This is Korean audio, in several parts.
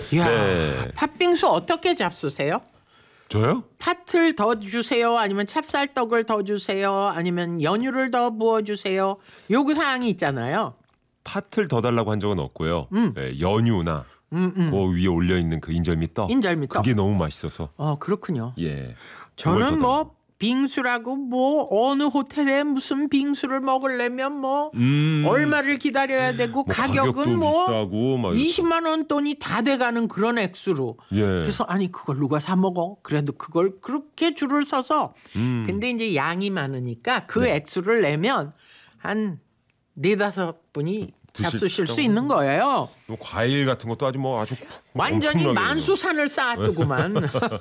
이야, 네. 팥빙수 어떻게 잡수세요? 저요? 팥을 더 주세요? 아니면 찹쌀떡을 더 주세요? 아니면 연유를 더 부어주세요? 요구 사항이 있잖아요. 팥을 더 달라고 한 적은 없고요. 네, 연유나 그 위에 올려 있는 그 인절미 떡. 인절미떡. 그게 너무 맛있어서. 그렇군요. 예. 그걸 더 저는 뭐 달라고. 빙수라고 뭐 어느 호텔에 무슨 빙수를 먹으려면 뭐 얼마를 기다려야 되고 가격도 가격은 뭐 비싸고 막 20만 원 돈이 다 돼가는 그런 액수로. 예. 그래서 아니 그걸 누가 사 먹어? 그래도 그걸 그렇게 줄을 서서. 근데 이제 양이 많으니까 그 네. 액수를 내면 한 4-5분이 잡수실 수 드시다고. 있는 거예요. 뭐 과일 같은 것도 아주 완전히 엄청나게 만수산을 쌓아두고만.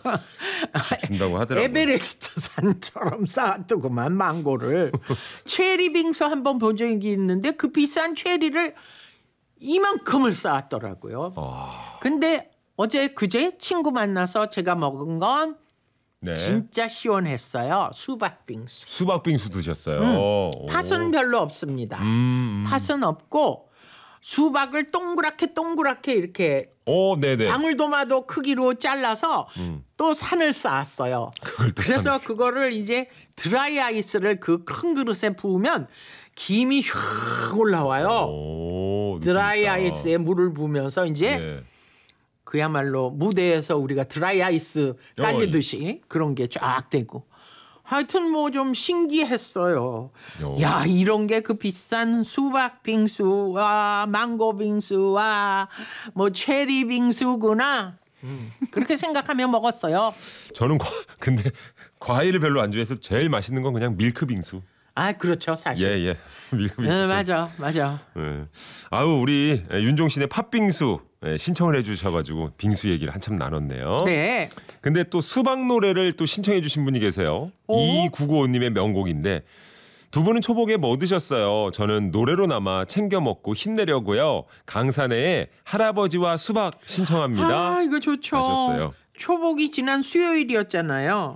준다고 하더라고요. 에베레스트 산처럼 쌓아두고만 망고를. 체리 빙수 한번 본 적이 있는데 그 비싼 체리를 이만큼을 쌓았더라고요. 근데 어제 그제 친구 만나서 제가 먹은 건 네. 진짜 시원했어요. 수박 빙수. 수박 빙수 드셨어요. 오. 팥은 별로 없습니다. 팥은 없고 수박을 동그랗게 이렇게 네네. 방울토마토 크기로 잘라서 또 산을 쌓았어요. 그걸 또 그래서 산을 그거를 이제 드라이 아이스를 그 큰 그릇에 부으면 김이 휙 올라와요. 오, 드라이 느낌 있다. 아이스에 물을 부으면서 이제 예. 그야말로 무대에서 우리가 드라이 아이스 깔리듯이 그런 게 쫙 되고. 하여튼 뭐 좀 신기했어요. 야, 이런 게 그 비싼 수박 빙수와 망고 빙수와 뭐 체리 빙수구나. 그렇게 생각하며 먹었어요. 저는 근데 과일을 별로 안 좋아해서 제일 맛있는 건 그냥 밀크 빙수. 아, 그렇죠, 사실. 예. 밀크 빙수. 맞아. 예. 아우 우리 윤종신의 팥빙수 신청을 해주셔가지고 빙수 얘기를 한참 나눴네요. 네. 근데 또 수박 노래를 또 신청해주신 분이 계세요. 2995님의 명곡인데 두 분은 초복에 뭐 드셨어요? 저는 노래로나마 챙겨 먹고 힘내려고요. 강산의 할아버지와 수박 신청합니다. 아, 이거 좋죠. 하셨어요. 초복이 지난 수요일이었잖아요.